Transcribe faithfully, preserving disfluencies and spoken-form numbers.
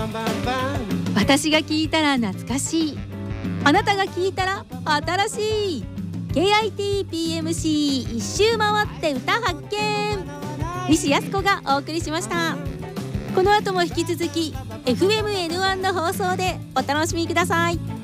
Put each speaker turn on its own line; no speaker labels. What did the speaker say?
私が聞いたら懐かしい、あなたが聞いたら新しい ケーアイティーピーエムシー 一周回って歌発見、西靖子がお送りしました。この後も引き続き エフエムエヌワン の放送でお楽しみください。